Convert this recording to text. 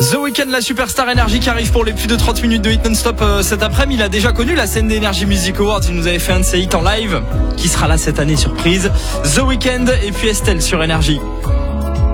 The Weeknd, la superstar énergie qui arrive pour les plus de 30 minutes de hit non-stop cet après-midi. Il a déjà connu la scène d'Energy Music Awards. Il nous avait fait un de ses hits en live qui sera là cette année, surprise. The Weeknd et puis Estelle sur Énergie.